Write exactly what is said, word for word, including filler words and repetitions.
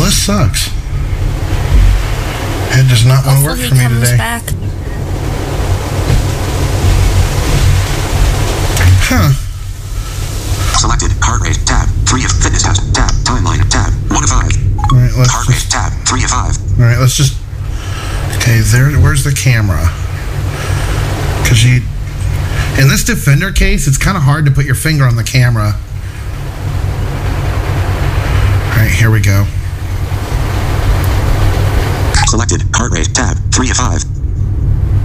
this sucks. It does not want to work for me today. Back. Huh. Selected. Heart rate. Tab. three of fitness test. Tab. Timeline. Tab. one of five. All right, let's Heart just, rate. Tab. three of five. all right, let's just... Okay, there. Where's the camera? Because you... In this Defender case, it's kind of hard to put your finger on the camera. All right, here we go. Selected. Heart rate. Tab. three of five.